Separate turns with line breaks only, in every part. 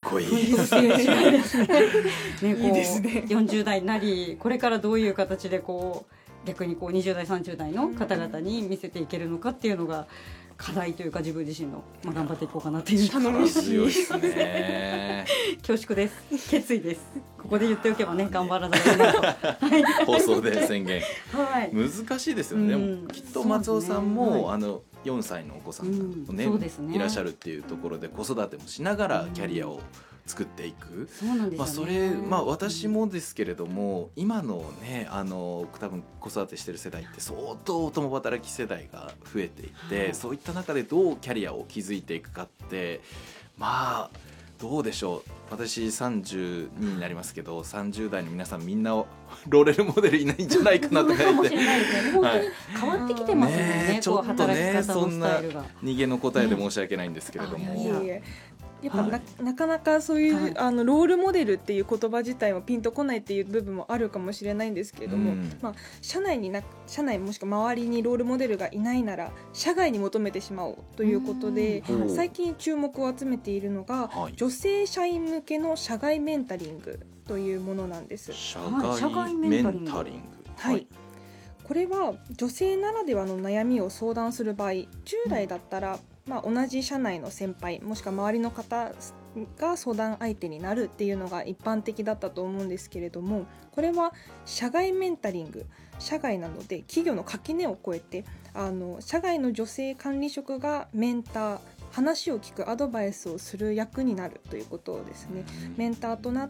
こいい
本当に違いですね。ね、こう
いいですね。
40代になり、これからどういう形でこう逆にこう20代30代の方々に見せていけるのかっていうのが課題というか、自分自身の、頑張っていこうかなっていう
力強いですね
恐縮です。決意です。ここで言っておけばね、頑張らざるを得ないと。はい
放送で宣言
はい。
難しいですよね、
うん
でもきっと松尾さんも、
そうですね、
4歳のお子さんが、ね
そうですね
いらっしゃるっていうところで子育てもしながらキャリアを作っていく、
そうなんですよね。
それ、私もですけれども、今のね多分子育てしてる世代って相当共働き世代が増えていて、
はい、
そういった中でどうキャリアを築いていくかって、どうでしょう。私32になりますけど、30代の皆さんみんなローレルモデルいないんじゃないかなとか言って
かもしれないですね。本当に変わってきてますよね。
ちょっとね、
働き方の
そんな
スタイルが。
逃げの答えで申し訳ないんですけれども、
いやいや
いえいえ、やっぱ
は
なかなかそういう、
はい
ロールモデルっていう言葉自体もピンとこないっていう部分もあるかもしれないんですけれども、社内もしくは周りにロールモデルがいないなら社外に求めてしまおうということで、
うん、
最近注目を集めているのが、
はい、
女性社員向けの社外メンタリングというものなんです。
社
社
外
外
メン
メンタリング
タリング、
はい、これは女性ならではの悩みを相談する場合、従来だったら、同じ社内の先輩もしくは周りの方が相談相手になるっていうのが一般的だったと思うんですけれども、これは社外メンタリング、社外なので企業の垣根を越えて社外の女性管理職がメンター、話を聞くアドバイスをする役になるということですね。メンターとなって、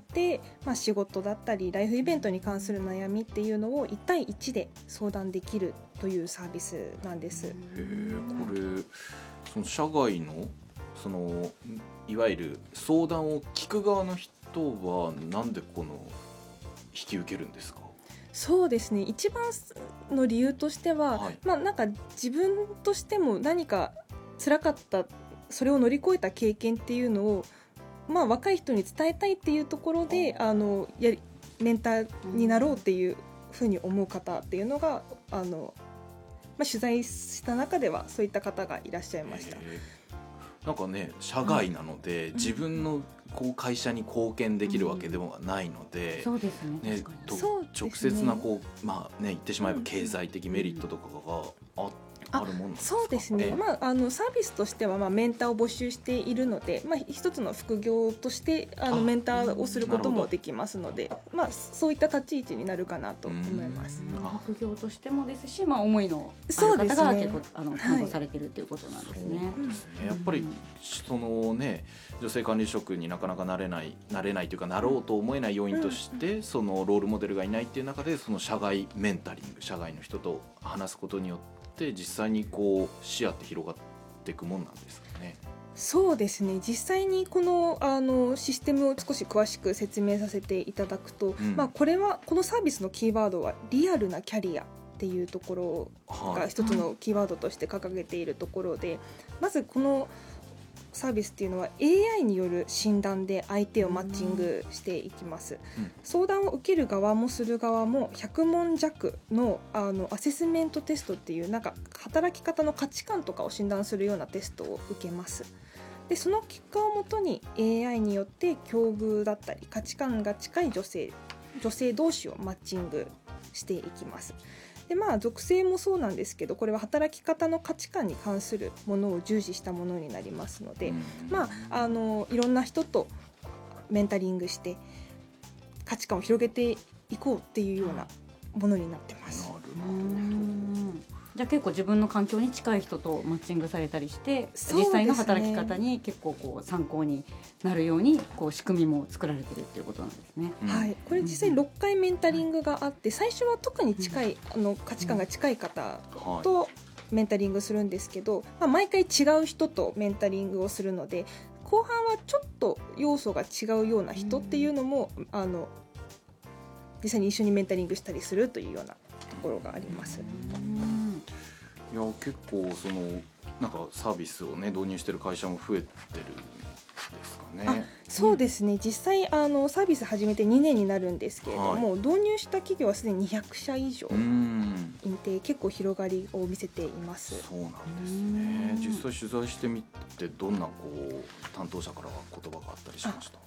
仕事だったりライフイベントに関する悩みっていうのを1対1で相談できるというサービスなんです。
これその社外のいわゆる相談を聞く側の人はなんで引き受けるんですか？
そうですね、一番の理由としては、
はい、
なんか自分としても何か辛かった、それを乗り越えた経験っていうのを、若い人に伝えたいっていうところでメンターになろうっていうふうに思う方っていうのが取材した中ではそういった方がいらっしゃいました。
なんかね、社外なので、自分の会社に貢献できるわけでもないので、
そうですね。
ね、
そうですね、
直接な言ってしまえば経済的メリットとかがあるもんなんですか？
そうですね、サービスとしてはメンターを募集しているので、一つの副業としてメンターをすることもできますので、そういった立ち位置になるかなと思います。
副業としてもですし、思いのある方が結構担当されているということなんですね。
やっぱり女性管理職になかなかなれないというか、なろうと思えない要因として、そのロールモデルがいないっていう中で、その社外メンタリング、社外の人と話すことによって実際に視野って広がっていくもんなんですかね？
そうですね、実際にこのシステムを少し詳しく説明させていただくと、このサービスのキーワードはリアルなキャリアっていうところが一つのキーワードとして掲げているところで、まずこのサービスっていうのは AI による診断で相手をマッチングしていきます。相談を受ける側もする側も100問弱のアセスメントテストっていう、なんか働き方の価値観とかを診断するようなテストを受けます。でその結果をもとに AI によって境遇だったり価値観が近い女性同士をマッチングしていきます。で属性もそうなんですけど、これは働き方の価値観に関するものを重視したものになりますので、いろんな人とメンタリングして価値観を広げていこうっていうようなものになってます。
じゃあ結構自分の環境に近い人とマッチングされたりして、
そうですね、
実際の働き方に結構参考になるように仕組みも作られているということなんですね。
はい、これ実際6回メンタリングがあって、最初は特に近い価値観が近い方とメンタリングするんですけど、毎回違う人とメンタリングをするので、後半はちょっと要素が違うような人っていうのも実際に一緒にメンタリングしたりするというようなところがあります。
いや結構なんかサービスを導入してる会社も増えてるんですかね？
そうですね、実際サービス始めて2年になるんですけれども、導入した企業はすでに200社以上いて、結構広がりを見せています。
そうなんですね。実際取材してみてどんな担当者からは言葉があったりしました？